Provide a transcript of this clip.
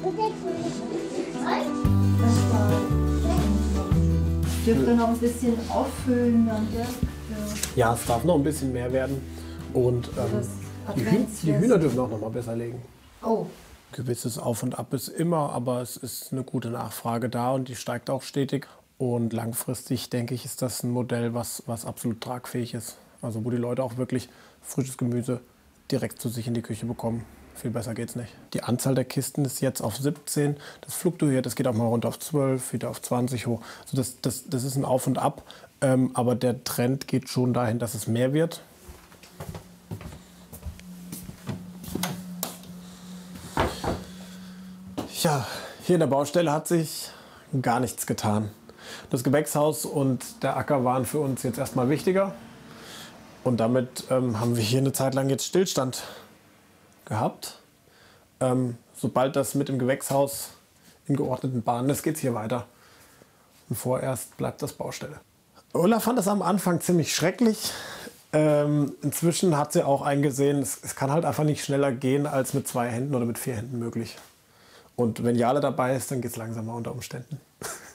Dürfte noch ein bisschen auffüllen dann, gell? Ja, es darf noch ein bisschen mehr werden. Und die Hühner dürfen auch noch mal besser legen. Oh. Gewisses Auf und Ab ist immer, aber es ist eine gute Nachfrage da und die steigt auch stetig. Und langfristig, denke ich, ist das ein Modell, was absolut tragfähig ist. Also wo die Leute auch wirklich frisches Gemüse direkt zu sich in die Küche bekommen. Viel besser geht's nicht. Die Anzahl der Kisten ist jetzt auf 17. Das fluktuiert, das geht auch mal runter auf 12, wieder auf 20 hoch. Also das ist ein Auf und Ab. Aber der Trend geht schon dahin, dass es mehr wird. Ja, hier in der Baustelle hat sich gar nichts getan. Das Gewächshaus und der Acker waren für uns jetzt erstmal wichtiger. Und damit haben wir hier eine Zeit lang jetzt Stillstand gehabt. Sobald das mit dem Gewächshaus in geordneten Bahnen ist, geht es hier weiter. Und vorerst bleibt das Baustelle. Ulla fand das am Anfang ziemlich schrecklich. Inzwischen hat sie auch eingesehen, es kann halt einfach nicht schneller gehen als mit 2 Händen oder mit 4 Händen möglich. Und wenn Jale dabei ist, dann geht es langsamer unter Umständen.